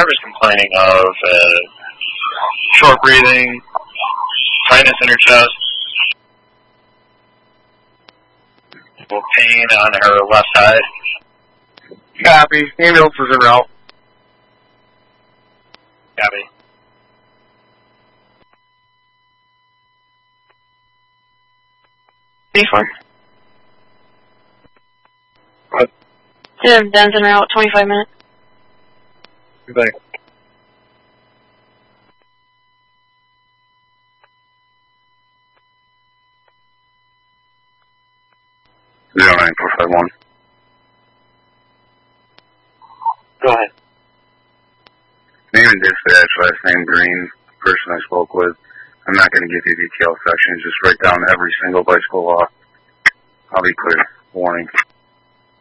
driver's complaining of short breathing, tightness in her chest, little pain on her left side. Copy. Ambulance is en route. Copy. B4. What? Yeah, Ben's en route, 25 minutes. Good thing. Zero 9451. Go ahead. Name and dispatch, last name Green, person I spoke with. I'm not going to give you detailed sections, just write down every single bicycle law. I'll be clear. Warning.